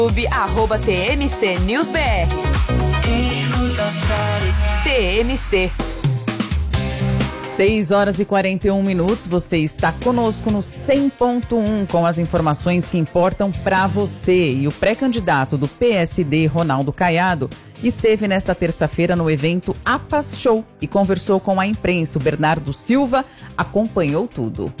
@TMC News BR. TMC. 6h41. Você está conosco no 100.1 com as informações que importam para você. E o pré-candidato do PSD, Ronaldo Caiado, esteve nesta terça-feira no evento APAS Show e conversou com a imprensa. O Bernardo Silva acompanhou tudo.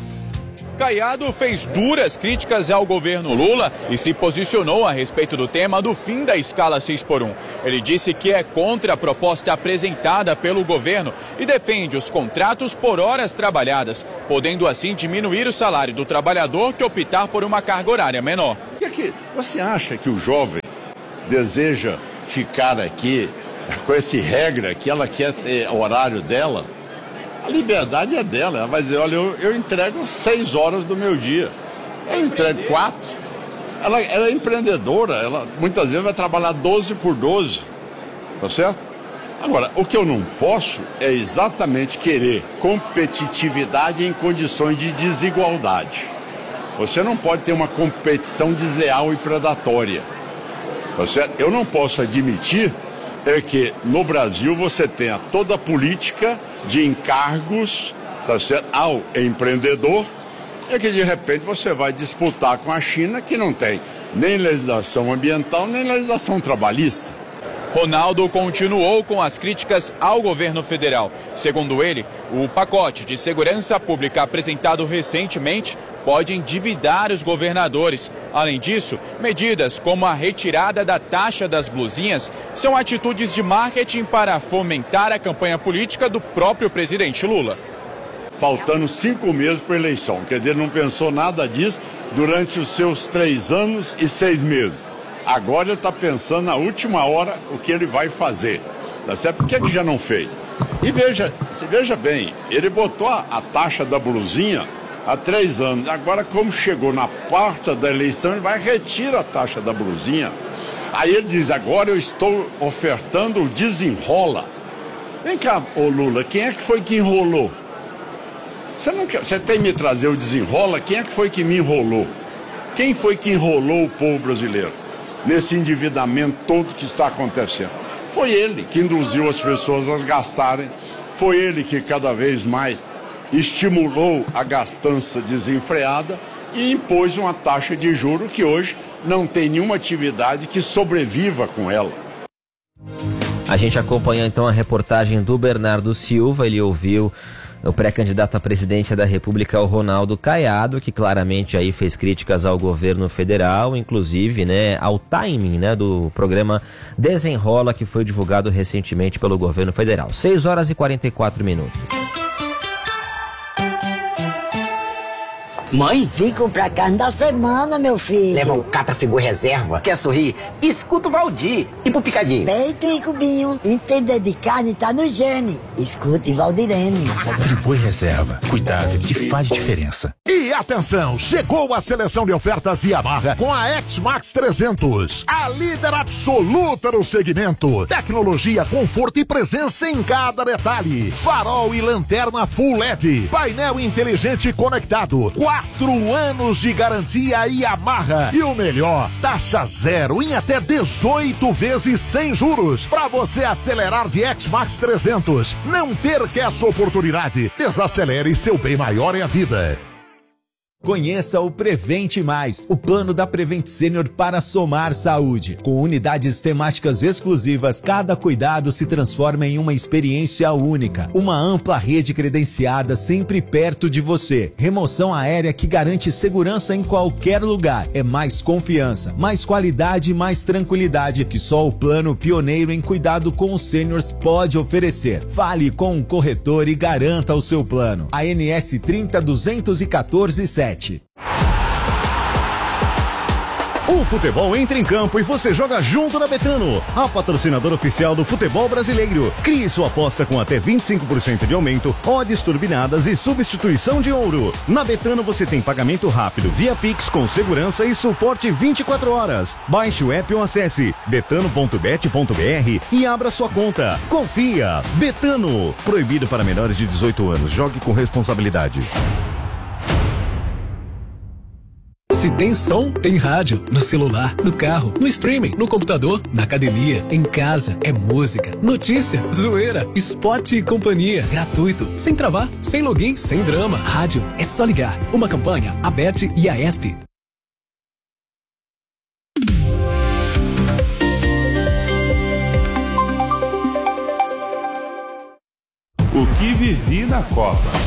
Caiado fez duras críticas ao governo Lula e se posicionou a respeito do tema do fim da escala 6x1. Ele disse que é contra a proposta apresentada pelo governo e defende os contratos por horas trabalhadas, podendo assim diminuir o salário do trabalhador que optar por uma carga horária menor. E aqui, você acha que o jovem deseja ficar aqui com essa regra que ela quer ter o horário dela? A liberdade é dela, ela vai dizer, olha, eu entrego 6 horas do meu dia, eu entrego 4. Ela é empreendedora, ela muitas vezes vai trabalhar 12 por 12, tá certo? Agora, o que eu não posso é exatamente querer competitividade em condições de desigualdade. Você não pode ter uma competição desleal e predatória, tá certo? Eu não posso admitir que no Brasil você tenha toda a política de encargos, tá certo, ao empreendedor, é que de repente você vai disputar com a China, que não tem nem legislação ambiental, nem legislação trabalhista. Ronaldo continuou com as críticas ao governo federal. Segundo ele, o pacote de segurança pública apresentado recentemente pode endividar os governadores. Além disso, medidas como a retirada da taxa das blusinhas são atitudes de marketing para fomentar a campanha política do próprio presidente Lula. Faltando 5 meses para a eleição, quer dizer, não pensou nada disso durante os seus 3 anos e 6 meses. Agora ele está pensando na última hora o que ele vai fazer, tá certo? Por que já não fez? E veja bem, ele botou a taxa da blusinha há 3 anos. Agora, como chegou na porta da eleição, ele vai retirar a taxa da blusinha. Aí ele diz, agora eu estou ofertando o desenrola. Vem cá, ô Lula, quem é que foi que enrolou? Você tem que me trazer o desenrola? Quem é que foi que me enrolou? Quem foi que enrolou o povo brasileiro nesse endividamento todo que está acontecendo? Foi ele que induziu as pessoas a gastarem, foi ele que cada vez mais estimulou a gastança desenfreada e impôs uma taxa de juros que hoje não tem nenhuma atividade que sobreviva com ela. A gente acompanhou então a reportagem do Bernardo Silva. Ele ouviu o pré-candidato à presidência da República, o Ronaldo Caiado, que claramente aí fez críticas ao governo federal, inclusive, né, ao timing, né, do programa Desenrola, que foi divulgado recentemente pelo governo federal. 6h44. Mãe? Vim comprar carne da semana, meu filho. Leva um Catrafigura reserva. Quer sorrir? Escuta o Valdir. E pro picadinho? Peito e cubinho. Entender de carne tá no gene. Escute Valdirene. Friboi reserva. Cuidado que faz diferença. E atenção, chegou a seleção de ofertas Yamaha com a X-Max 300. A líder absoluta no segmento. Tecnologia, conforto e presença em cada detalhe. Farol e lanterna Full LED. Painel inteligente conectado. 4 anos de garantia Yamaha. E o melhor, taxa zero em até 18 vezes sem juros. Para você acelerar de X-Max 300. Não perca essa oportunidade. Desacelere, seu bem maior é a vida. Conheça o Prevente Mais, o plano da Prevent Senior para somar saúde. Com unidades temáticas exclusivas, cada cuidado se transforma em uma experiência única. Uma ampla rede credenciada sempre perto de você. Remoção aérea que garante segurança em qualquer lugar. É mais confiança, mais qualidade e mais tranquilidade que só o plano pioneiro em cuidado com os seniors pode oferecer. Fale com um corretor e garanta o seu plano. ANS 302147. O futebol entra em campo e você joga junto na Betano, a patrocinadora oficial do futebol brasileiro. Crie sua aposta com até 25% de aumento, odds turbinadas e substituição de ouro. Na Betano você tem pagamento rápido via Pix com segurança e suporte 24 horas. Baixe o app ou acesse betano.bet.br e abra sua conta. Confia! Betano. Proibido para menores de 18 anos. Jogue com responsabilidade. Se tem som, tem rádio. No celular, no carro, no streaming, no computador, na academia, em casa. É música, notícia, zoeira, esporte e companhia. Gratuito, sem travar, sem login, sem drama. Rádio, é só ligar. Uma campanha, Aberte e Aesp. O que vivi na Copa.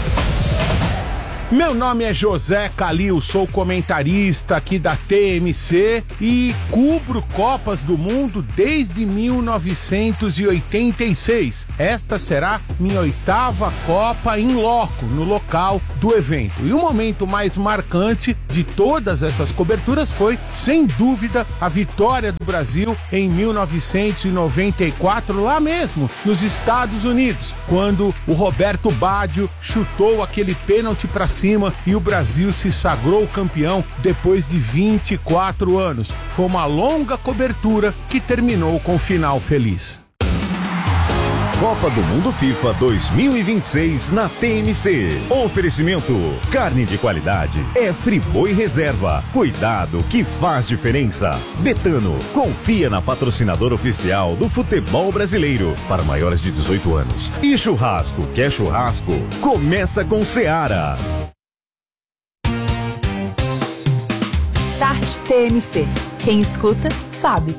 Meu nome é José Calil, sou comentarista aqui da TMC e cubro Copas do Mundo desde 1986. Esta será minha 8ª Copa in loco, no local do evento. E o momento mais marcante de todas essas coberturas foi, sem dúvida, a vitória do Brasil em 1994, lá mesmo, nos Estados Unidos, quando o Roberto Baggio chutou aquele pênalti para cima e o Brasil se sagrou campeão depois de 24 anos. Foi uma longa cobertura que terminou com um final feliz. Copa do Mundo FIFA 2026 na TMC. Oferecimento: carne de qualidade é Friboi Reserva. Cuidado que faz diferença. Betano, confia na patrocinadora oficial do futebol brasileiro para maiores de 18 anos. E churrasco, quer churrasco? Começa com Seara. Start TMC. Quem escuta, sabe.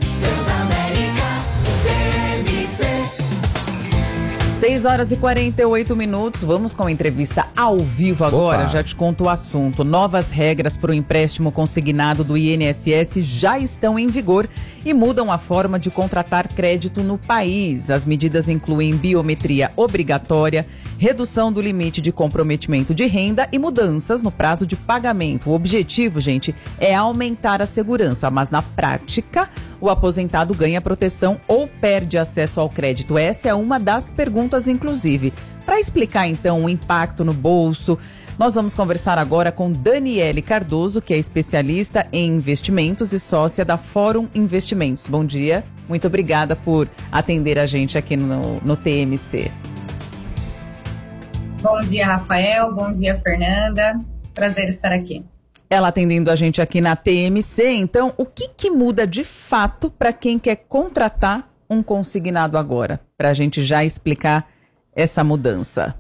6h48. Vamos com a entrevista ao vivo agora. Opa. Já te conto o assunto. Novas regras para o empréstimo consignado do INSS já estão em vigor e mudam a forma de contratar crédito no país. As medidas incluem biometria obrigatória, redução do limite de comprometimento de renda e mudanças no prazo de pagamento. O objetivo, gente, é aumentar a segurança, mas na prática, o aposentado ganha proteção ou perde acesso ao crédito? Essa é uma das perguntas, inclusive. Para explicar, então, o impacto no bolso, nós vamos conversar agora com Daniele Cardoso, que é especialista em investimentos e sócia da Fórum Investimentos. Bom dia, muito obrigada por atender a gente aqui no TMC. Bom dia, Rafael. Bom dia, Fernanda. Prazer estar aqui. Ela atendendo a gente aqui na TMC. Então, o que muda de fato para quem quer contratar um consignado agora? Para a gente já explicar essa mudança.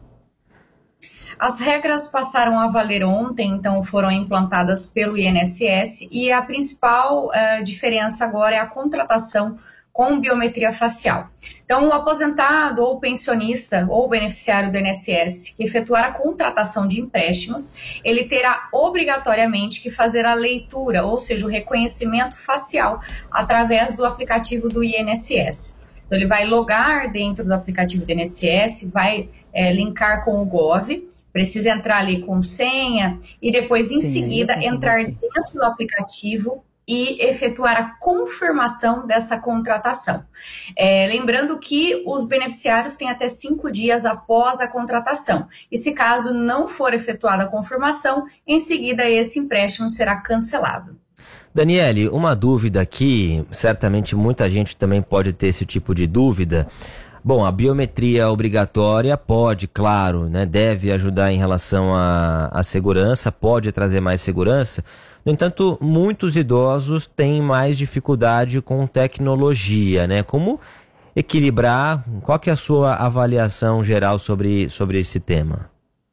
As regras passaram a valer ontem, então foram implantadas pelo INSS e a principal diferença agora é a contratação com biometria facial. Então, o aposentado ou pensionista ou beneficiário do INSS que efetuar a contratação de empréstimos, ele terá obrigatoriamente que fazer a leitura, ou seja, o reconhecimento facial através do aplicativo do INSS. Então, ele vai logar dentro do aplicativo do INSS, vai linkar com o Gov, precisa entrar ali com senha e depois, em seguida, entrar dentro do aplicativo e efetuar a confirmação dessa contratação. Lembrando que os beneficiários têm até 5 dias após a contratação. E se caso não for efetuada a confirmação, em seguida esse empréstimo será cancelado. Daniele, uma dúvida aqui, certamente muita gente também pode ter esse tipo de dúvida. Bom, a biometria obrigatória pode, claro, né, deve ajudar em relação à segurança, pode trazer mais segurança. No entanto, muitos idosos têm mais dificuldade com tecnologia, né? Como equilibrar? Qual que é a sua avaliação geral sobre esse tema?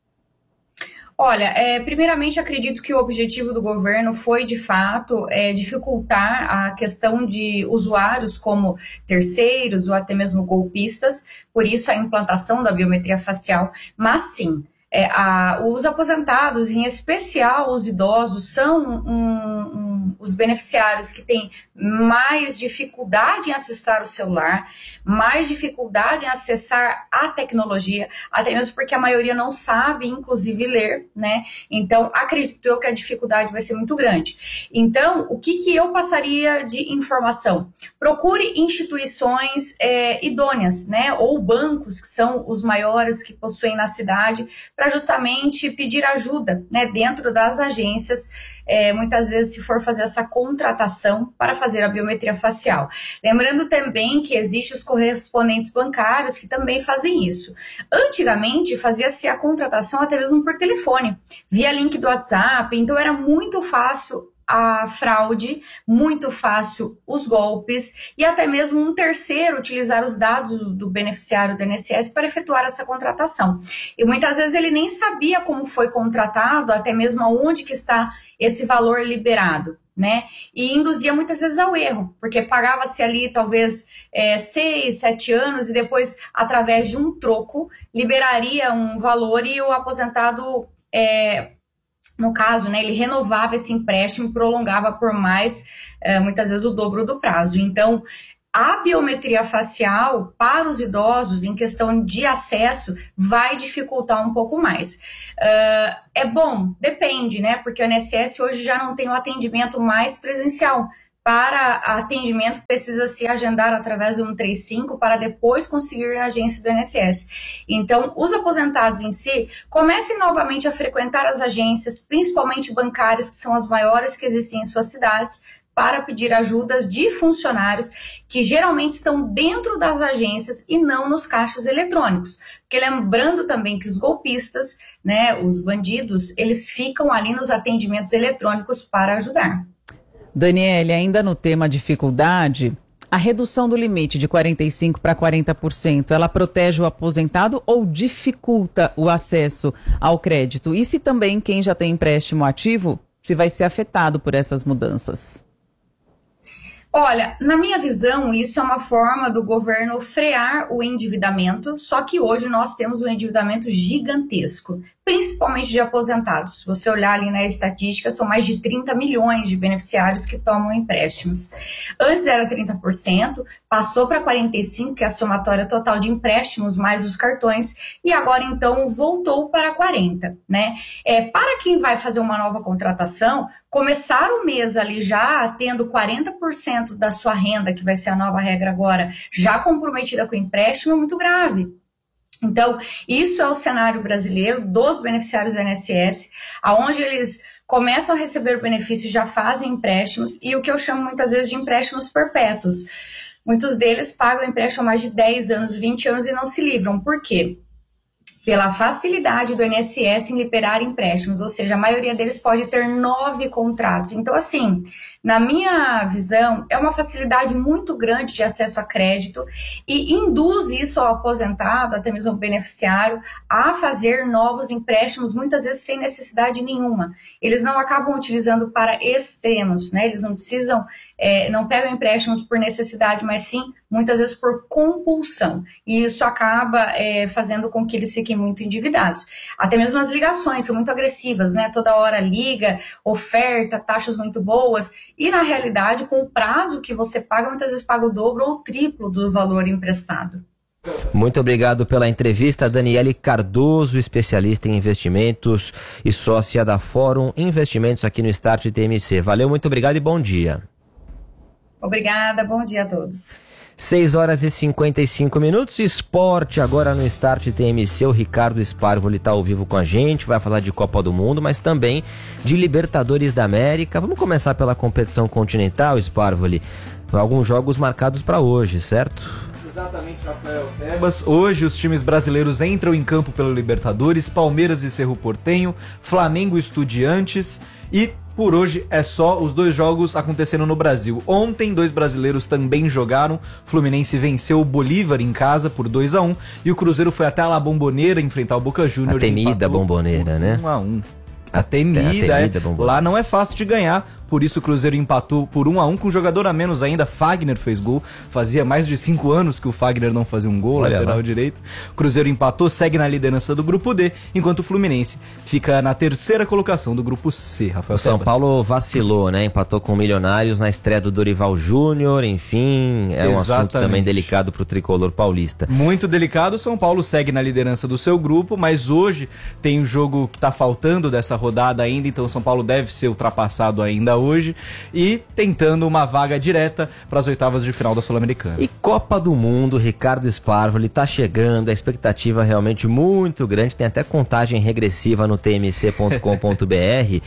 Olha, primeiramente acredito que o objetivo do governo foi, de fato, dificultar a questão de usuários como terceiros ou até mesmo golpistas, por isso a implantação da biometria facial, mas sim, os aposentados, em especial os idosos, são os beneficiários que têm mais dificuldade em acessar o celular, mais dificuldade em acessar a tecnologia, até mesmo porque a maioria não sabe, inclusive, ler, né? Então, acredito eu que a dificuldade vai ser muito grande. Então, o que eu passaria de informação? Procure instituições idôneas, né? Ou bancos, que são os maiores que possuem na cidade, para justamente pedir ajuda, né? Dentro das agências, muitas vezes, se for fazer essa contratação para fazer a biometria facial. Lembrando também que existem os correspondentes bancários que também fazem isso. Antigamente, fazia-se a contratação até mesmo por telefone, via link do WhatsApp, então era muito fácil a fraude, muito fácil os golpes e até mesmo um terceiro utilizar os dados do beneficiário do INSS para efetuar essa contratação. E muitas vezes ele nem sabia como foi contratado, até mesmo aonde que está esse valor liberado, né? E induzia muitas vezes ao erro, porque pagava-se ali talvez 6, 7 anos e depois, através de um troco, liberaria um valor e o aposentado... no caso, né, ele renovava esse empréstimo e prolongava por mais, muitas vezes, o dobro do prazo. Então, a biometria facial para os idosos, em questão de acesso, vai dificultar um pouco mais. É bom? Depende, né? Porque o INSS hoje já não tem o atendimento mais presencial. Para atendimento, precisa se agendar através do 135 para depois conseguir ir na agência do INSS. Então, os aposentados em si, comecem novamente a frequentar as agências, principalmente bancárias, que são as maiores que existem em suas cidades, para pedir ajudas de funcionários que geralmente estão dentro das agências e não nos caixas eletrônicos. Porque lembrando também que os golpistas, né, os bandidos, eles ficam ali nos atendimentos eletrônicos para ajudar. Daniele, ainda no tema dificuldade, a redução do limite de 45% para 40%, ela protege o aposentado ou dificulta o acesso ao crédito? E se também quem já tem empréstimo ativo, se vai ser afetado por essas mudanças? Olha, na minha visão, isso é uma forma do governo frear o endividamento, só que hoje nós temos um endividamento gigantesco, principalmente de aposentados. Se você olhar ali na estatística, são mais de 30 milhões de beneficiários que tomam empréstimos. Antes era 30%, passou para 45%, que é a somatória total de empréstimos, mais os cartões, e agora então voltou para 40%, né? Para quem vai fazer uma nova contratação, começar o mês ali já tendo 40% da sua renda, que vai ser a nova regra agora, já comprometida com o empréstimo, é muito grave. Então, isso é o cenário brasileiro dos beneficiários do INSS, onde eles começam a receber o benefício e já fazem empréstimos, e o que eu chamo muitas vezes de empréstimos perpétuos. Muitos deles pagam empréstimo há mais de 10 anos, 20 anos e não se livram. Por quê? Pela facilidade do INSS em liberar empréstimos, ou seja, a maioria deles pode ter 9 contratos. Então, assim, na minha visão, é uma facilidade muito grande de acesso a crédito e induz isso ao aposentado, até mesmo ao beneficiário, a fazer novos empréstimos, muitas vezes sem necessidade nenhuma. Eles não acabam utilizando para extremos, né? Eles não precisam, não pegam empréstimos por necessidade, mas sim, muitas vezes por compulsão. E isso acaba fazendo com que eles fiquem muito endividados. Até mesmo as ligações são muito agressivas, né? Toda hora liga, oferta, taxas muito boas. E, na realidade, com o prazo que você paga, muitas vezes paga o dobro ou o triplo do valor emprestado. Muito obrigado pela entrevista, Daniele Cardoso, especialista em investimentos e sócia da Fórum Investimentos aqui no Start TMC. Valeu, muito obrigado e bom dia. Obrigada, bom dia a todos. 6h55, esporte agora no Start TMC, o Ricardo Sparvoli está ao vivo com a gente, vai falar de Copa do Mundo, mas também de Libertadores da América. Vamos começar pela competição continental, Sparvoli, alguns jogos marcados para hoje, certo? Exatamente, Rafael Tebas. Hoje os times brasileiros entram em campo pela Libertadores, Palmeiras e Cerro Porteño, Flamengo e Estudiantes e... Por hoje é só os 2 jogos acontecendo no Brasil. Ontem, 2 brasileiros também jogaram. Fluminense venceu o Bolívar em casa por 2-1 e o Cruzeiro foi até a La Bombonera enfrentar o Boca Juniors. A temida Bombonera, né? 1-1. A temida, lá não é fácil de ganhar. Por isso o Cruzeiro empatou por 1-1 com um jogador a menos ainda. Fagner fez gol. Fazia mais de 5 anos que o Fagner não fazia um gol, lateral direito. O Cruzeiro empatou, segue na liderança do grupo D, enquanto o Fluminense fica na 3ª colocação do grupo C, Rafael. O São Paulo vacilou, né? Empatou com o Milionários na estreia do Dorival Júnior, enfim, é um assunto também delicado para o tricolor paulista. Muito delicado, o São Paulo segue na liderança do seu grupo, mas hoje tem um jogo que está faltando dessa rodada ainda, então o São Paulo deve ser ultrapassado ainda hoje e tentando uma vaga direta para as oitavas de final da Sul-Americana. E Copa do Mundo, Ricardo Sparvoli está chegando, a expectativa realmente muito grande, tem até contagem regressiva no tmc.com.br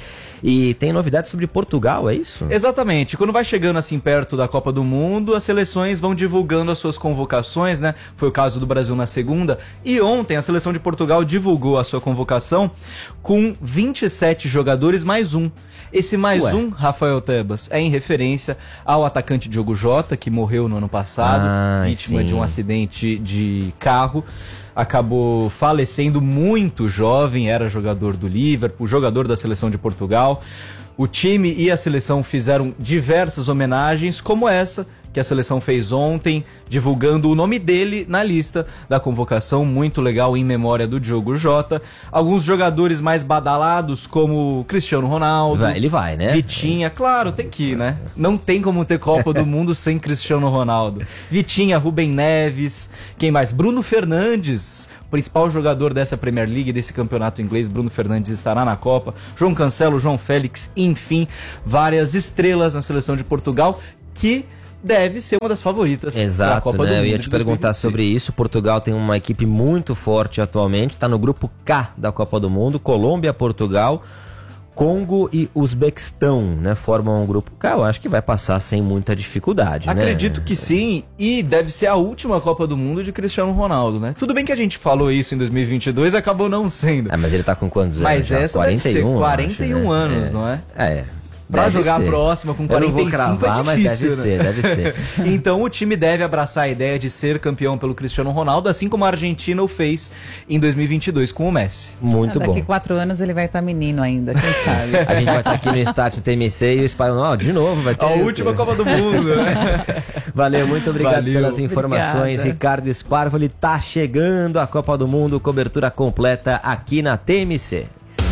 E tem novidades sobre Portugal, é isso? Exatamente. Quando vai chegando assim perto da Copa do Mundo, as seleções vão divulgando as suas convocações, né? Foi o caso do Brasil na segunda. E ontem a seleção de Portugal divulgou a sua convocação com 27 jogadores mais um. Esse mais um, Rafael Tebas, é em referência ao atacante Diogo Jota, que morreu no ano passado, vítima de um acidente de carro. Acabou falecendo muito jovem, era jogador do Liverpool, jogador da seleção de Portugal. O time e a seleção fizeram diversas homenagens, como essa que a seleção fez ontem, divulgando o nome dele na lista da convocação, muito legal, em memória do Diogo Jota. Alguns jogadores mais badalados, como Cristiano Ronaldo. Ele vai, né? Vitinha, claro, tem que ir, né? Não tem como ter Copa do Mundo sem Cristiano Ronaldo. Vitinha, Rubem Neves, quem mais? Bruno Fernandes, principal jogador dessa Premier League, desse campeonato inglês. Bruno Fernandes estará na Copa. João Cancelo, João Félix, enfim, várias estrelas na seleção de Portugal, que deve ser uma das favoritas da Copa do Mundo. Eu ia te perguntar sobre isso. Portugal tem uma equipe muito forte atualmente, está no grupo K da Copa do Mundo. Colômbia, Portugal, Congo e Uzbequistão, né? Formam um grupo K. Eu acho que vai passar sem muita dificuldade, Acredito que sim, e deve ser a última Copa do Mundo de Cristiano Ronaldo, né? Tudo bem que a gente falou isso em 2022, acabou não sendo. Mas ele tá com quantos anos? Mas essa 41, deve ser 41 anos, não é? Pra jogar a próxima com 45 cravar, é difícil, mas deve ser. Então o time deve abraçar a ideia de ser campeão pelo Cristiano Ronaldo, assim como a Argentina o fez em 2022 com o Messi. Muito bom. Daqui 4 anos ele vai estar menino ainda, quem sabe? A gente vai estar aqui no Start TMC e o Spy, de novo, vai ter... A última Copa do Mundo, né? Valeu, muito obrigado pelas informações. Obrigada. Ricardo Sparvoli, tá chegando a Copa do Mundo, cobertura completa aqui na TMC.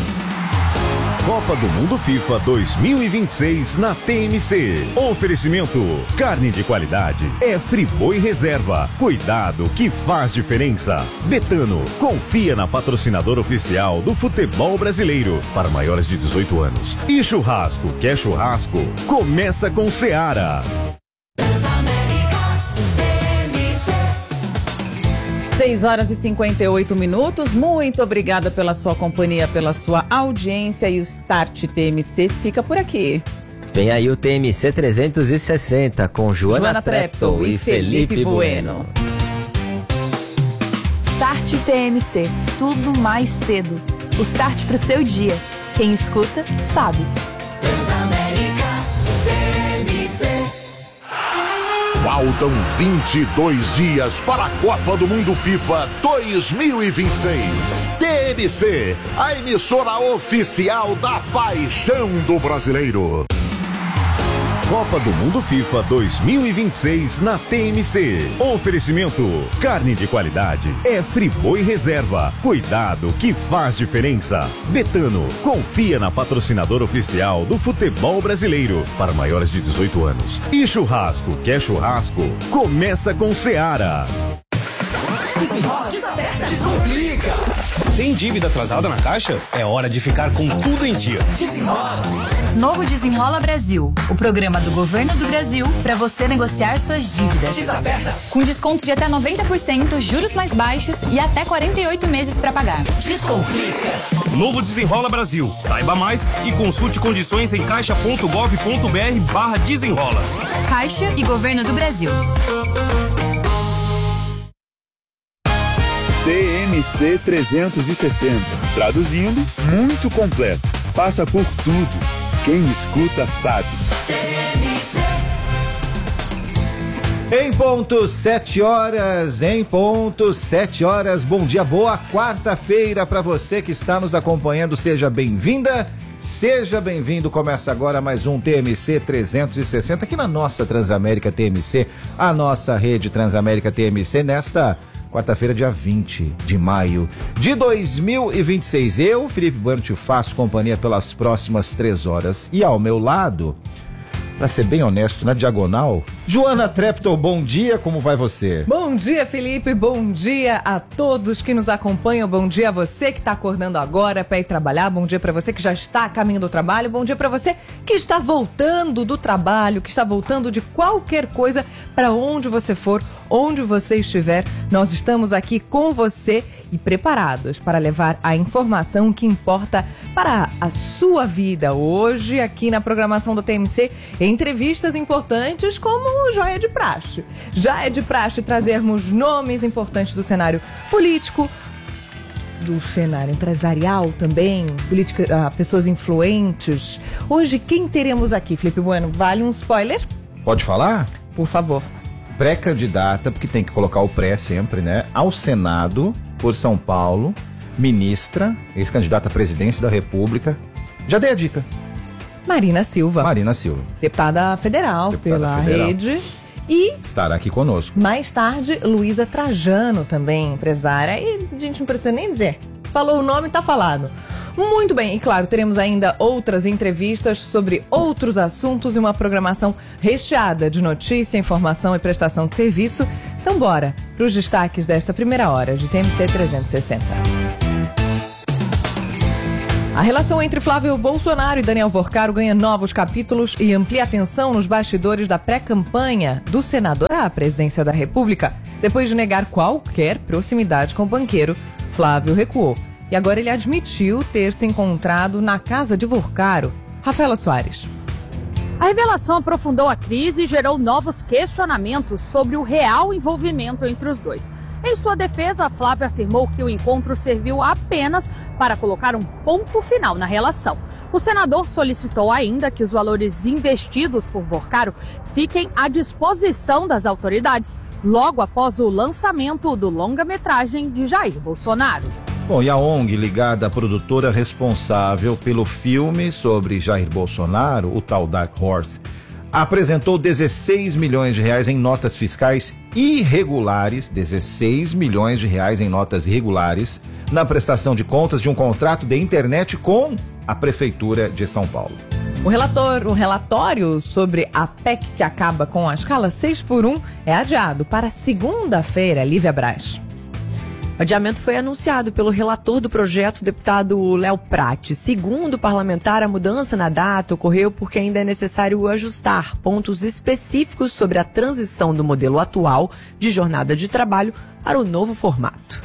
Copa do Mundo FIFA 2026 na TMC. Oferecimento: carne de qualidade é Friboi Reserva. Cuidado que faz diferença. Betano, confia na patrocinadora oficial do futebol brasileiro para maiores de 18 anos. E churrasco, quer churrasco? Começa com Seara. 6 horas e 58 minutos. Muito obrigada pela sua companhia, pela sua audiência, e o Start TMC fica por aqui. Vem aí o TMC 360 com Joana Treptow e Felipe Bueno. Start TMC, tudo mais cedo. O start pro seu dia. Quem escuta, sabe. Faltam 22 dias para a Copa do Mundo FIFA 2026. TMC, a emissora oficial da paixão do brasileiro. Copa do Mundo FIFA 2026 na TMC. Oferecimento: carne de qualidade é Friboi Reserva. Cuidado que faz diferença. Betano, confia na patrocinadora oficial do futebol brasileiro para maiores de 18 anos. E churrasco, quer churrasco? Começa com Seara. Desenrola, desaperta, descomplica. Tem dívida atrasada na Caixa? É hora de ficar com tudo em dia. Desenrola. Novo Desenrola Brasil, o programa do Governo do Brasil para você negociar suas dívidas. Desaperta. Com desconto de até 90%, juros mais baixos e até 48 meses para pagar. Descomplica. Novo Desenrola Brasil. Saiba mais e consulte condições em caixa.gov.br/desenrola. Caixa e Governo do Brasil. TMC 360. Traduzindo, muito completo. Passa por tudo. Quem escuta sabe. Em ponto, 7 horas. Em ponto, 7 horas. Bom dia, boa quarta-feira para você que está nos acompanhando. Seja bem-vinda. Seja bem-vindo, começa agora mais um TMC 360 aqui na nossa Transamérica TMC, a nossa rede Transamérica TMC, nesta quarta-feira, dia 20 de maio de 2026. Eu, Felipe Bueno, te faço companhia pelas próximas 3 horas. E ao meu lado, para ser bem honesto, na diagonal, Joana Treptow, bom dia, como vai você? Bom dia, Felipe, bom dia a todos que nos acompanham, bom dia a você que está acordando agora para ir trabalhar, bom dia para você que já está a caminho do trabalho, bom dia para você que está voltando do trabalho, que está voltando de qualquer coisa, para onde você for, onde você estiver, nós estamos aqui com você e preparados para levar a informação que importa para a sua vida. Hoje, aqui na programação do TMC, entrevistas importantes como já é de praxe. Já é de praxe trazermos nomes importantes do cenário político, do cenário empresarial também, pessoas influentes. Hoje, quem teremos aqui, Felipe Bueno? Vale um spoiler? Pode falar? Por favor. Pré-candidata, porque tem que colocar o pré sempre, né? Ao Senado, por São Paulo, ministra, ex-candidata à presidência da República. Já dei a dica. Marina Silva. Marina Silva. Deputada federal pela Rede. E estará aqui conosco. Mais tarde, Luísa Trajano também, empresária. E a gente não precisa nem dizer. Falou o nome, tá falado. Muito bem, e claro, teremos ainda outras entrevistas sobre outros assuntos e uma programação recheada de notícia, informação e prestação de serviço. Então bora para os destaques desta primeira hora de TMC 360. A relação entre Flávio Bolsonaro e Daniel Worcaro ganha novos capítulos e amplia atenção nos bastidores da pré-campanha do senador à presidência da República. Depois de negar qualquer proximidade com o banqueiro, Flávio recuou. E agora ele admitiu ter se encontrado na casa de Worcaro. Rafaela Soares. A revelação aprofundou a crise e gerou novos questionamentos sobre o real envolvimento entre os dois. Em sua defesa, Flávio afirmou que o encontro serviu apenas para colocar um ponto final na relação. O senador solicitou ainda que os valores investidos por Worcaro fiquem à disposição das autoridades logo após o lançamento do longa-metragem de Jair Bolsonaro. Bom, e a ONG ligada à produtora responsável pelo filme sobre Jair Bolsonaro, o tal Dark Horse, apresentou 16 milhões de reais em notas fiscais irregulares, 16 milhões de reais em notas irregulares, na prestação de contas de um contrato de internet com a Prefeitura de São Paulo. O relatório sobre a PEC que acaba com a escala 6x1 é adiado para segunda-feira, Lívia Braz. O adiamento foi anunciado pelo relator do projeto, deputado Léo Prati. Segundo o parlamentar, a mudança na data ocorreu porque ainda é necessário ajustar pontos específicos sobre a transição do modelo atual de jornada de trabalho para o novo formato.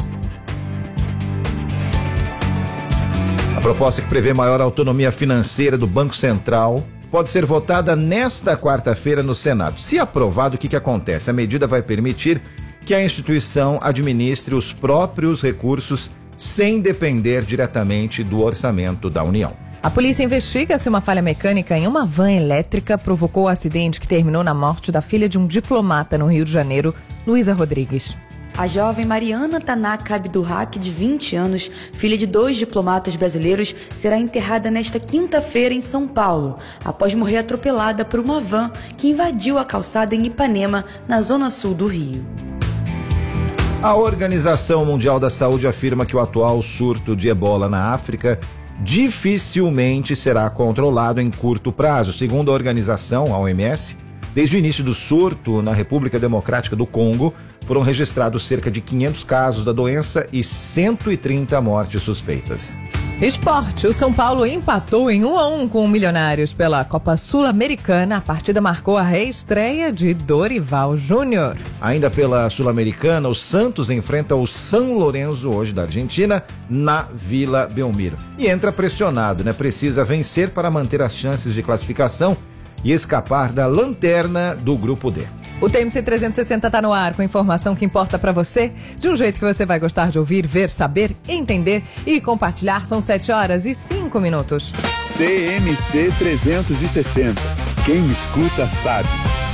A proposta que prevê maior autonomia financeira do Banco Central pode ser votada nesta quarta-feira no Senado. Se aprovado, o que acontece? A medida vai permitir que a instituição administre os próprios recursos sem depender diretamente do orçamento da União. A polícia investiga se uma falha mecânica em uma van elétrica provocou o acidente que terminou na morte da filha de um diplomata no Rio de Janeiro, Luísa Rodrigues. A jovem Mariana Tanaka Abdurrak, de 20 anos, filha de 2 diplomatas brasileiros, será enterrada nesta quinta-feira em São Paulo, após morrer atropelada por uma van que invadiu a calçada em Ipanema, na zona sul do Rio. A Organização Mundial da Saúde afirma que o atual surto de ebola na África dificilmente será controlado em curto prazo. Segundo a organização, a OMS, desde o início do surto na República Democrática do Congo, foram registrados cerca de 500 casos da doença e 130 mortes suspeitas. Esporte. O São Paulo empatou em 1-1 com o Milionários pela Copa Sul-Americana. A partida marcou a reestreia de Dorival Júnior. Ainda pela Sul-Americana, o Santos enfrenta o São Lourenço, hoje da Argentina, na Vila Belmiro. E entra pressionado, né? Precisa vencer para manter as chances de classificação e escapar da lanterna do Grupo D. O TMC 360 está no ar com informação que importa para você, de um jeito que você vai gostar de ouvir, ver, saber, entender e compartilhar. São 7h05. TMC 360. Quem escuta sabe.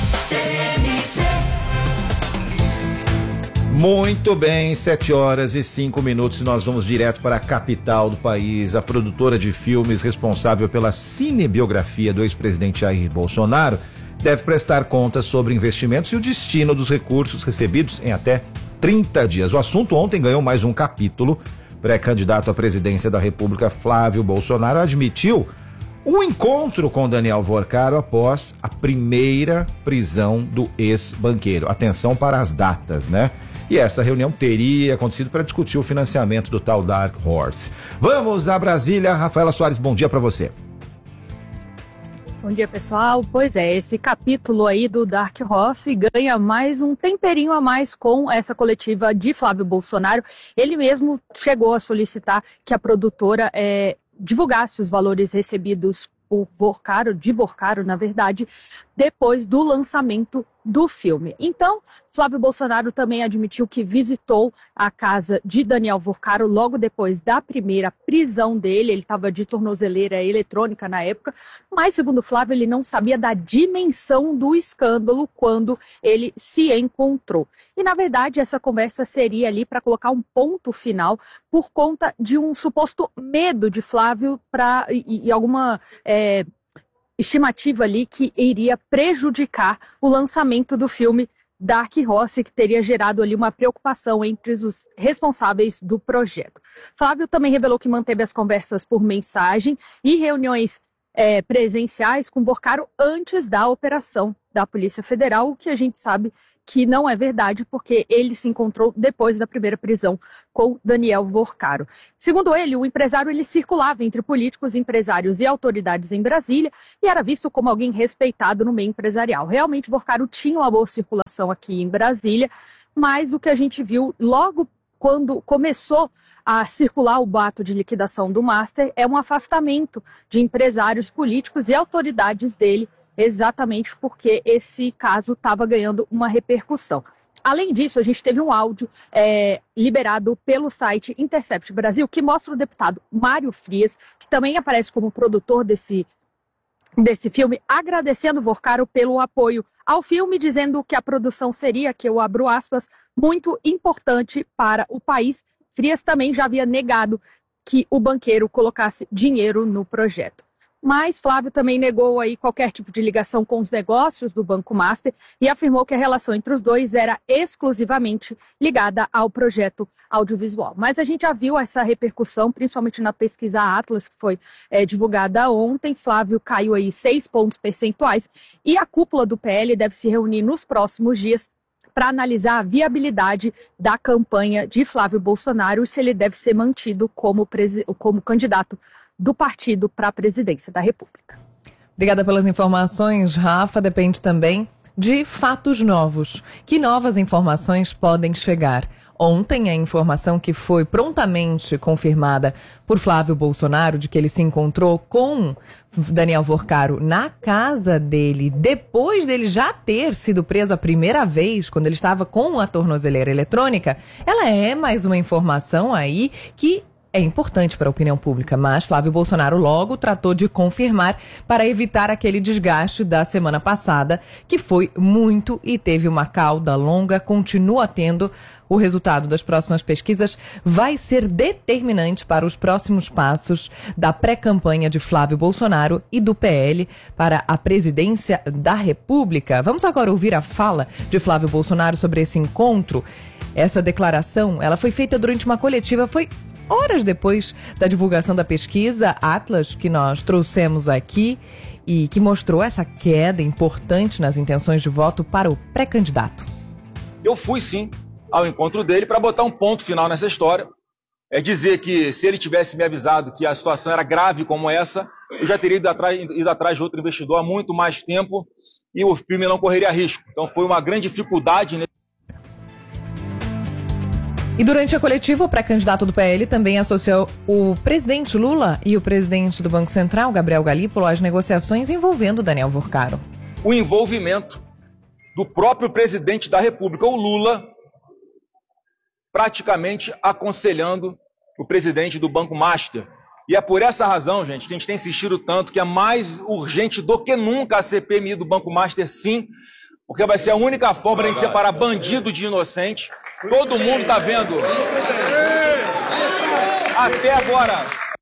Muito bem, 7h05. Nós vamos direto para a capital do país. A produtora de filmes responsável pela cinebiografia do ex-presidente Jair Bolsonaro deve prestar contas sobre investimentos e o destino dos recursos recebidos em até 30 dias. O assunto ontem ganhou mais um capítulo. Pré-candidato à presidência da República, Flávio Bolsonaro, admitiu um encontro com Daniel Vorcaro após a primeira prisão do ex-banqueiro. Atenção para as datas, né? E essa reunião teria acontecido para discutir o financiamento do tal Dark Horse. Vamos a Brasília. Rafaela Soares, bom dia para você. Bom dia, pessoal. Pois é, esse capítulo aí do Dark Horse ganha mais um temperinho a mais com essa coletiva de Flávio Bolsonaro. Ele mesmo chegou a solicitar que a produtora divulgasse os valores recebidos por Vorcaro, na verdade, depois do lançamento do filme. Então, Flávio Bolsonaro também admitiu que visitou a casa de Daniel Vorcaro logo depois da primeira prisão dele. Ele estava de tornozeleira eletrônica na época, mas, segundo Flávio, ele não sabia da dimensão do escândalo quando ele se encontrou. E, na verdade, essa conversa seria ali para colocar um ponto final por conta de um suposto medo de Flávio e alguma estimativa ali que iria prejudicar o lançamento do filme Dark Horse, que teria gerado ali uma preocupação entre os responsáveis do projeto. Flávio também revelou que manteve as conversas por mensagem e reuniões presenciais com Vorcaro antes da operação da Polícia Federal, o que a gente sabe que não é verdade, porque ele se encontrou depois da primeira prisão com Daniel Vorcaro. Segundo ele, o empresário circulava entre políticos, empresários e autoridades em Brasília e era visto como alguém respeitado no meio empresarial. Realmente, Vorcaro tinha uma boa circulação aqui em Brasília, mas o que a gente viu logo quando começou a circular o boato de liquidação do Master é um afastamento de empresários políticos e autoridades dele, exatamente porque esse caso estava ganhando uma repercussão. Além disso, a gente teve um áudio liberado pelo site Intercept Brasil, que mostra o deputado Mário Frias, que também aparece como produtor desse filme, agradecendo Vorcaro pelo apoio ao filme, dizendo que a produção seria, que eu abro aspas, muito importante para o país. Frias também já havia negado que o banqueiro colocasse dinheiro no projeto. Mas Flávio também negou aí qualquer tipo de ligação com os negócios do Banco Master e afirmou que a relação entre os dois era exclusivamente ligada ao projeto audiovisual. Mas a gente já viu essa repercussão, principalmente na pesquisa Atlas, que foi divulgada ontem. Flávio caiu aí 6 pontos percentuais e a cúpula do PL deve se reunir nos próximos dias para analisar a viabilidade da campanha de Flávio Bolsonaro e se ele deve ser mantido como candidato do partido para a presidência da República. Obrigada pelas informações, Rafa. Depende também de fatos novos. Que novas informações podem chegar? Ontem, a informação que foi prontamente confirmada por Flávio Bolsonaro de que ele se encontrou com Daniel Vorcaro na casa dele, depois dele já ter sido preso a primeira vez, quando ele estava com a tornozeleira eletrônica, ela é mais uma informação aí que é importante para a opinião pública, mas Flávio Bolsonaro logo tratou de confirmar para evitar aquele desgaste da semana passada, que foi muito e teve uma cauda longa, continua tendo. O resultado das próximas pesquisas vai ser determinante para os próximos passos da pré-campanha de Flávio Bolsonaro e do PL para a presidência da República. Vamos agora ouvir a fala de Flávio Bolsonaro sobre esse encontro. Essa declaração, ela foi feita durante uma coletiva, foi horas depois da divulgação da pesquisa Atlas, que nós trouxemos aqui e que mostrou essa queda importante nas intenções de voto para o pré-candidato. Eu fui, sim, ao encontro dele para botar um ponto final nessa história. É dizer que se ele tivesse me avisado que a situação era grave como essa, eu já teria ido atrás de outro investidor há muito mais tempo e o filme não correria risco. Então foi uma grande dificuldade. E durante a coletiva, o pré-candidato do PL também associou o presidente Lula e o presidente do Banco Central, Gabriel Galípolo, às negociações envolvendo Daniel Vorcaro. O envolvimento do próprio presidente da República, o Lula, praticamente aconselhando o presidente do Banco Master. E é por essa razão, gente, que a gente tem insistido tanto que é mais urgente do que nunca a CPMI do Banco Master, sim, porque vai ser a única forma de separar bandido de inocente. Todo mundo está vendo. Até agora.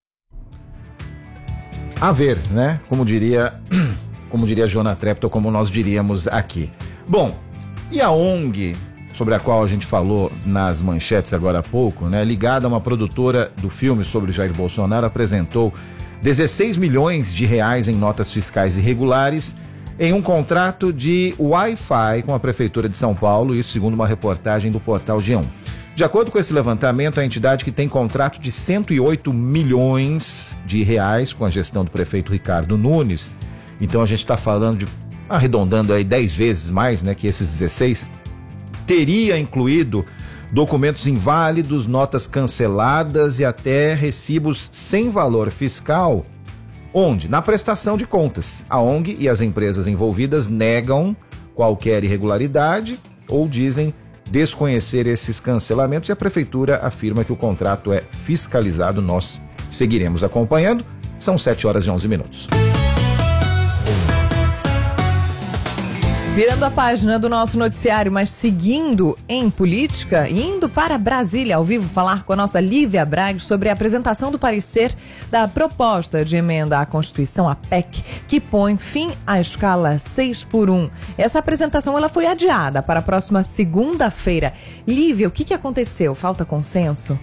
A ver, né? Como diria Joana Treptow, como nós diríamos aqui. Bom, e a ONG, sobre a qual a gente falou nas manchetes agora há pouco, né? Ligada a uma produtora do filme sobre Jair Bolsonaro, apresentou 16 milhões de reais em notas fiscais irregulares em um contrato de Wi-Fi com a Prefeitura de São Paulo, isso segundo uma reportagem do portal G1. De acordo com esse levantamento, a entidade que tem contrato de 108 milhões de reais com a gestão do prefeito Ricardo Nunes, então a gente está falando de, arredondando aí 10 vezes mais, né, que esses 16, teria incluído documentos inválidos, notas canceladas e até recibos sem valor fiscal. Onde? Na prestação de contas. A ONG e as empresas envolvidas negam qualquer irregularidade ou dizem desconhecer esses cancelamentos e a prefeitura afirma que o contrato é fiscalizado. Nós seguiremos acompanhando. São 7h11. Virando a página do nosso noticiário, mas seguindo em política, indo para Brasília ao vivo falar com a nossa Lívia Braga sobre a apresentação do parecer da proposta de emenda à Constituição, a PEC, que põe fim à escala 6x1. Essa apresentação ela foi adiada para a próxima segunda-feira. Lívia, o que aconteceu? Falta consenso?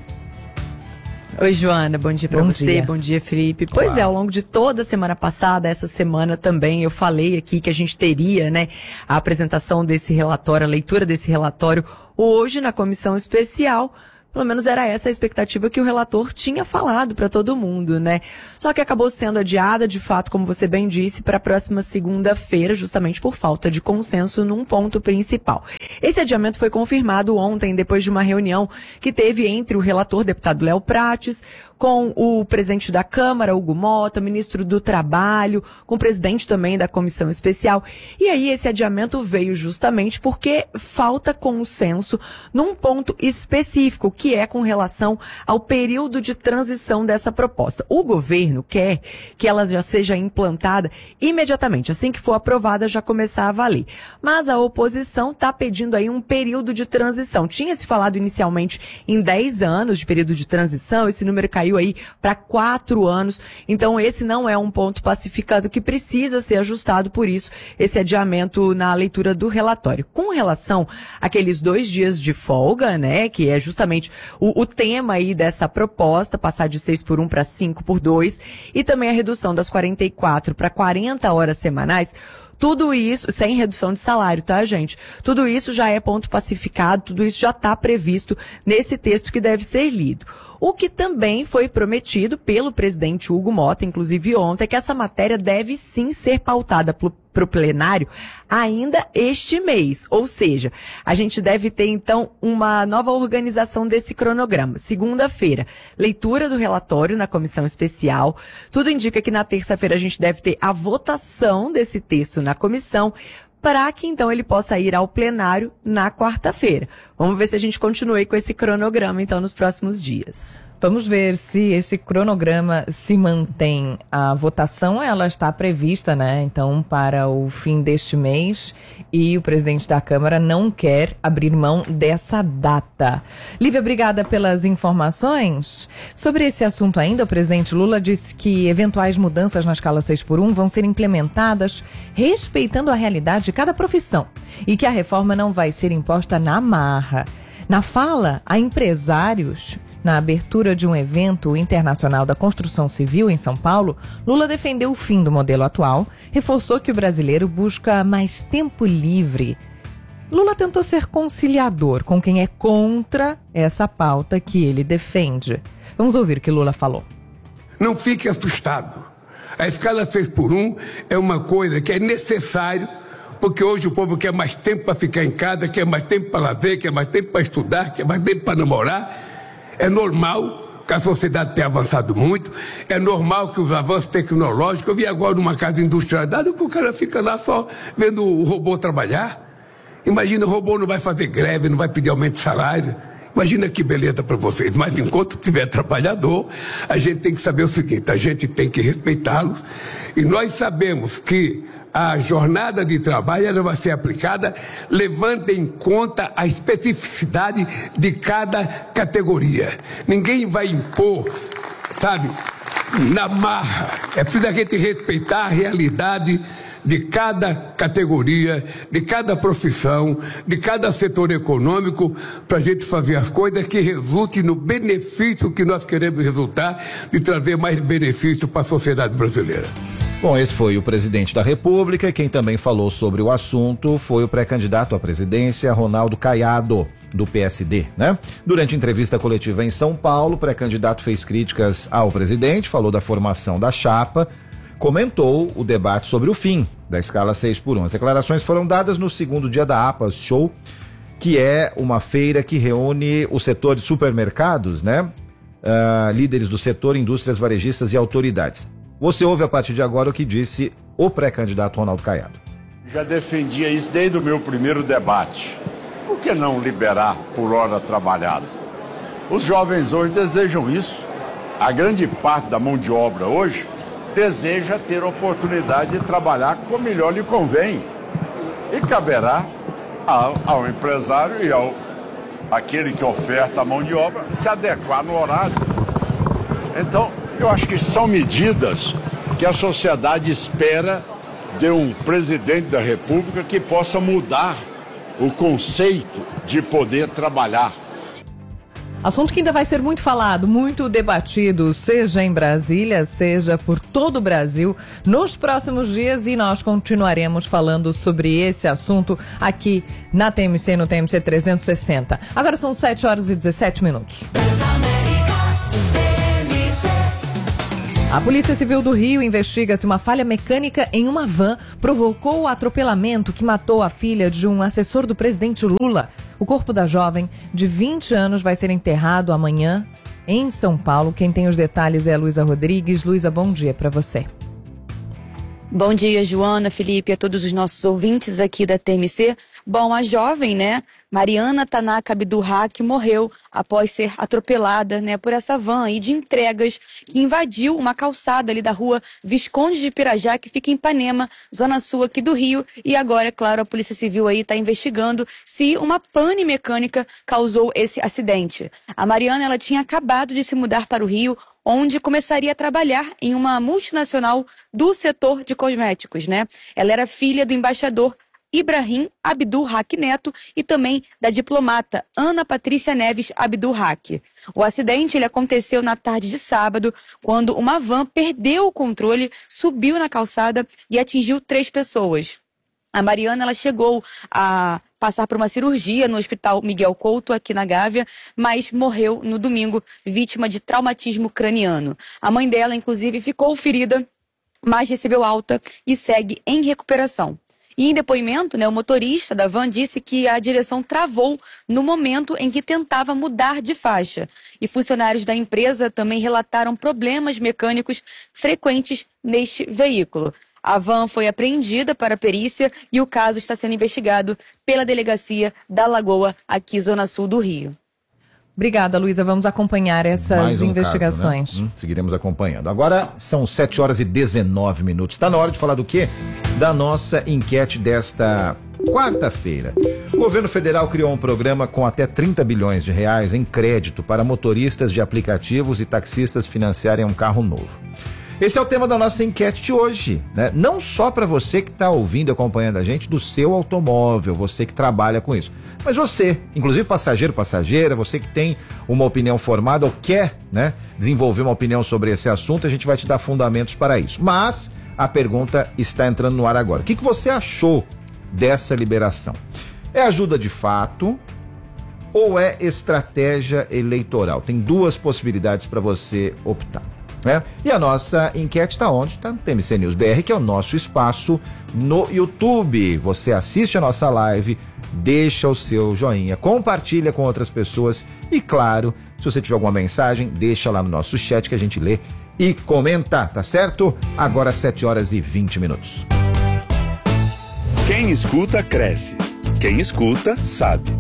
Oi, Joana, bom dia pra você, dia. Bom dia, Felipe. Pois é, ao longo de toda a semana passada, essa semana também, eu falei aqui que a gente teria, né, a apresentação desse relatório, a leitura desse relatório hoje na comissão especial. Pelo menos era essa a expectativa que o relator tinha falado para todo mundo, né? Só que acabou sendo adiada, de fato, como você bem disse, para a próxima segunda-feira, justamente por falta de consenso num ponto principal. Esse adiamento foi confirmado ontem, depois de uma reunião que teve entre o relator, deputado Léo Prates, com o presidente da Câmara, Hugo Mota, ministro do Trabalho, com o presidente também da comissão especial. E aí esse adiamento veio justamente porque falta consenso num ponto específico, que é com relação ao período de transição dessa proposta. O governo quer que ela já seja implantada imediatamente, assim que for aprovada, já começar a valer. Mas a oposição está pedindo aí um período de transição. Tinha se falado inicialmente em 10 anos de período de transição, esse número caiu aí para 4 anos, então esse não é um ponto pacificado que precisa ser ajustado, por isso esse adiamento na leitura do relatório. Com relação àqueles 2 dias de folga, né, que é justamente o tema aí dessa proposta, passar de 6x1 para 5x2, e também a redução das 44 para 40 horas semanais, tudo isso, sem redução de salário, tá, gente? Tudo isso já é ponto pacificado, tudo isso já está previsto nesse texto que deve ser lido. O que também foi prometido pelo presidente Hugo Mota, inclusive ontem, é que essa matéria deve sim ser pautada para o plenário ainda este mês. Ou seja, a gente deve ter então uma nova organização desse cronograma. Segunda-feira, leitura do relatório na comissão especial. Tudo indica que na terça-feira a gente deve ter a votação desse texto na comissão, para que então ele possa ir ao plenário na quarta-feira. Vamos ver se a gente continua aí com esse cronograma então nos próximos dias. Vamos ver se esse cronograma se mantém. A votação, ela está prevista, né, então, para o fim deste mês, e o presidente da Câmara não quer abrir mão dessa data. Lívia, obrigada pelas informações. Sobre esse assunto ainda, o presidente Lula disse que eventuais mudanças na escala 6x1 vão ser implementadas respeitando a realidade de cada profissão e que a reforma não vai ser imposta na marra. Na fala a empresários, na abertura de um evento internacional da construção civil em São Paulo, Lula defendeu o fim do modelo atual, reforçou que o brasileiro busca mais tempo livre. Lula tentou ser conciliador com quem é contra essa pauta que ele defende. Vamos ouvir o que Lula falou. Não fique assustado. A escala 6x1 é uma coisa que é necessário, porque hoje o povo quer mais tempo para ficar em casa, quer mais tempo para lazer, quer mais tempo para estudar, quer mais tempo para namorar. É normal que a sociedade tenha avançado muito, é normal que os avanços tecnológicos, eu vi agora numa casa industrializada que o cara fica lá só vendo o robô trabalhar. Imagina, o robô não vai fazer greve, não vai pedir aumento de salário. Imagina que beleza para vocês. Mas enquanto tiver trabalhador, a gente tem que saber o seguinte, a gente tem que respeitá-los, e nós sabemos que a jornada de trabalho ela vai ser aplicada levando em conta a especificidade de cada categoria. Ninguém vai impor, sabe, na marra. É preciso a gente respeitar a realidade de cada categoria, de cada profissão, de cada setor econômico, para a gente fazer as coisas que resultem no benefício que nós queremos resultar, de trazer mais benefício para a sociedade brasileira. Bom, esse foi o presidente da República e quem também falou sobre o assunto foi o pré-candidato à presidência, Ronaldo Caiado, do PSD, né? Durante entrevista coletiva em São Paulo, o pré-candidato fez críticas ao presidente, falou da formação da chapa, comentou o debate sobre o fim da escala 6x1. As declarações foram dadas no segundo dia da APAS Show, que é uma feira que reúne o setor de supermercados, né? Líderes do setor, indústrias varejistas e autoridades. Você ouve a partir de agora o que disse o pré-candidato Ronaldo Caiado. Já defendia isso desde o meu primeiro debate. Por que não liberar por hora trabalhada? Os jovens hoje desejam isso. A grande parte da mão de obra hoje deseja ter oportunidade de trabalhar como melhor lhe convém. E caberá ao empresário e àquele que oferta a mão de obra se adequar no horário. Então, eu acho que são medidas que a sociedade espera de um presidente da República que possa mudar o conceito de poder trabalhar. Assunto que ainda vai ser muito falado, muito debatido, seja em Brasília, seja por todo o Brasil, nos próximos dias, e nós continuaremos falando sobre esse assunto aqui na TMC, no TMC 360. Agora são 7h17. A Polícia Civil do Rio investiga se uma falha mecânica em uma van provocou o atropelamento que matou a filha de um assessor do presidente Lula. O corpo da jovem, de 20 anos, vai ser enterrado amanhã em São Paulo. Quem tem os detalhes é a Luísa Rodrigues. Luísa, bom dia para você. Bom dia, Joana, Felipe, a todos os nossos ouvintes aqui da TMC. Bom, a jovem, Mariana Tanaka Abdurrak morreu após ser atropelada, por essa van aí de entregas que invadiu uma calçada ali da rua Visconde de Pirajá, que fica em Ipanema, zona sul aqui do Rio. E agora, é claro, a Polícia Civil aí está investigando se uma pane mecânica causou esse acidente. A Mariana, ela tinha acabado de se mudar para o Rio, onde começaria a trabalhar em uma multinacional do setor de cosméticos, Ela era filha do embaixador Ibrahim Abdurrak Neto e também da diplomata Ana Patrícia Neves Abdurrak. O acidente ele aconteceu na tarde de sábado, quando uma van perdeu o controle, subiu na calçada e atingiu 3 pessoas. A Mariana, ela chegou a passar por uma cirurgia no Hospital Miguel Couto, aqui na Gávea, mas morreu no domingo, vítima de traumatismo craniano. A mãe dela, inclusive, ficou ferida, mas recebeu alta e segue em recuperação. E em depoimento, o motorista da van disse que a direção travou no momento em que tentava mudar de faixa. E funcionários da empresa também relataram problemas mecânicos frequentes neste veículo. A van foi apreendida para a perícia e o caso está sendo investigado pela Delegacia da Lagoa, aqui zona sul do Rio. Obrigada, Luísa. Vamos acompanhar essas investigações. Caso, Seguiremos acompanhando. Agora são 7h19. Está na hora de falar do quê? Da nossa enquete desta quarta-feira. O governo federal criou um programa com até 30 bilhões de reais em crédito para motoristas de aplicativos e taxistas financiarem um carro novo. Esse é o tema da nossa enquete de hoje, Não só para você que está ouvindo e acompanhando a gente do seu automóvel, você que trabalha com isso, mas você, inclusive passageiro, passageira, você que tem uma opinião formada ou quer, desenvolver uma opinião sobre esse assunto, a gente vai te dar fundamentos para isso. Mas a pergunta está entrando no ar agora. O que você achou dessa liberação? É ajuda de fato ou é estratégia eleitoral? Tem 2 possibilidades para você optar. E a nossa enquete está onde? Está no TMC News BR, que é o nosso espaço no YouTube. Você assiste a nossa live, deixa o seu joinha, compartilha com outras pessoas e, claro, se você tiver alguma mensagem, deixa lá no nosso chat que a gente lê e comenta, tá certo? Agora 7h20. Quem escuta, cresce. Quem escuta, sabe.